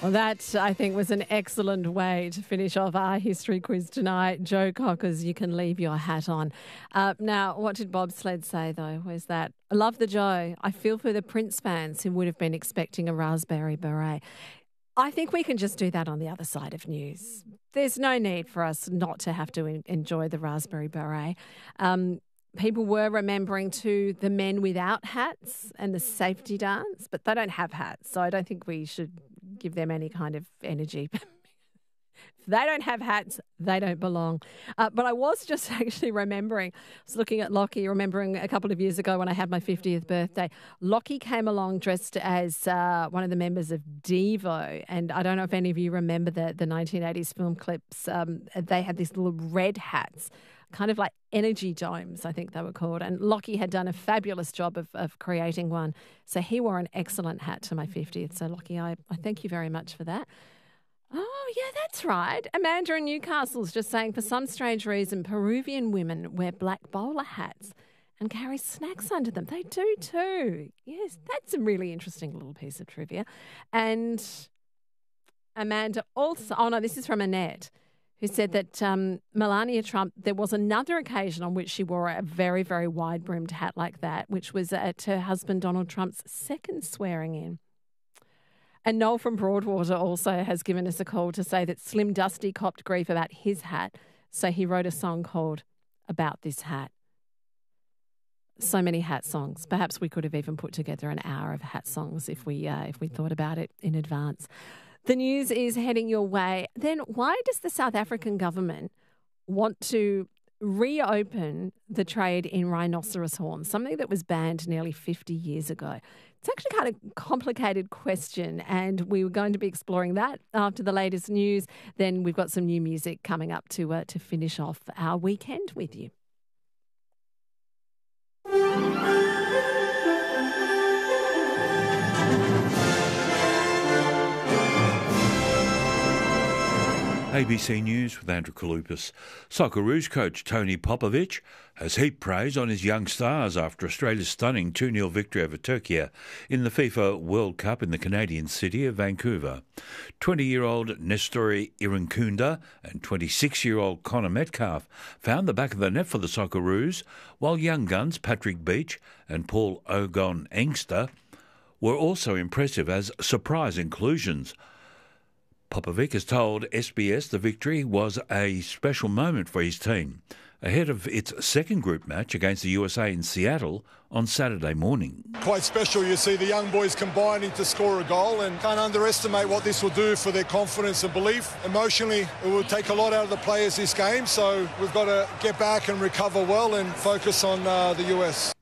Well, that, I think, was an excellent way to finish off our history quiz tonight. Joe Cockers, you can leave your hat on. Now, what did Bobsled say, though? Was that, I love the Joe. I feel for the Prince fans who would have been expecting a raspberry beret. I think we can just do that on the other side of news. There's no need for us not to have to enjoy the raspberry beret. People were remembering too the men without hats and the safety dance, but they don't have hats, so I don't think we should give them any kind of energy. If they don't have hats, they don't belong. But I was just actually remembering, I was looking at Lockie, remembering a couple of years ago when I had my 50th birthday, Lockie came along dressed as one of the members of Devo. And I don't know if any of you remember the 1980s film clips. They had these little red hats, kind of like energy domes, I think they were called. And Lockie had done a fabulous job of creating one. So he wore an excellent hat to my 50th. So Lockie, I thank you very much for that. Oh, yeah, that's right. Amanda in Newcastle's just saying, for some strange reason, Peruvian women wear black bowler hats and carry snacks under them. They do too. Yes, that's a really interesting little piece of trivia. And Amanda also, oh no, this is from Annette, who said that Melania Trump, there was another occasion on which she wore a very, very wide-brimmed hat like that, which was at her husband Donald Trump's second swearing in. And Noel from Broadwater also has given us a call to say that Slim Dusty copped grief about his hat, so he wrote a song called About This Hat. So many hat songs. Perhaps we could have even put together an hour of hat songs if we thought about it in advance. The news is heading your way. Then why does the South African government want to reopen the trade in rhinoceros horns, something that was banned nearly 50 years ago? It's actually kind of a complicated question, and we were going to be exploring that after the latest news. Then we've got some new music coming up to finish off our weekend with you. ABC News with Andrew Kalupas. Socceroos coach Tony Popovic has heaped praise on his young stars after Australia's stunning 2-0 victory over Turkey in the FIFA World Cup in the Canadian city of Vancouver. 20-year-old Nestori Irankunda and 26-year-old Connor Metcalf found the back of the net for the Socceroos, while young guns Patrick Beach and Paul Ogon Engster were also impressive as surprise inclusions. Popovic has told SBS the victory was a special moment for his team, ahead of its second group match against the USA in Seattle on Saturday morning. Quite special. You see the young boys combining to score a goal, and can't underestimate what this will do for their confidence and belief. Emotionally, it will take a lot out of the players this game, so we've got to get back and recover well and focus on the US.